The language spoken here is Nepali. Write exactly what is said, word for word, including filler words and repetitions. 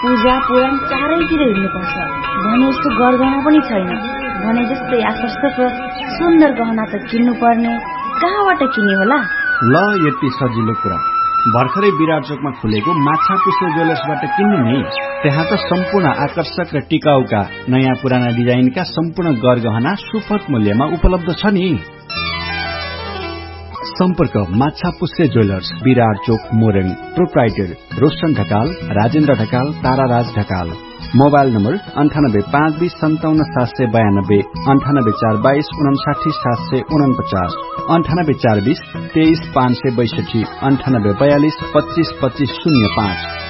पूजा पुराण चारैतिर हिँड्नुपर्छ भने जस्तो गरगहना पनि छैन। भने जस्तै आकर्षक र सुन्दर गहना त किन्नु पर्ने, कहाँबाट किन्ने होला? ल यति सजिलो कुरा, भर्खरै विराट चोकमा खुलेको माछा पुष्प ज्वेलर्सबाट किन्नु नि। त्यहाँ त सम्पूर्ण आकर्षक र टिकाउका नयाँ पुराना डिजाइनका सम्पूर्ण गरगहना सुपथ मूल्यमा उपलब्ध छ नि। सम्पर्क माछा पुष्प ज्वेलर्स, विराट चोक, Morang. Proprietor Roshan Dhakal, Rajendra Dhakal, ताराराज Dhakal. Mobile number अन्ठानब्बे पाँच बीस सन्ताउन्न सात सय बयानब्बे, अन्ठानब्बे चार बाइस उनासाठी सात सय उनपचास, अन्ठानब्बे चार बीस तेइस पाँच सय बैसठी, अन्ठानब्बे बयालिस पच्चीस पच्चीस शून्य पाँच।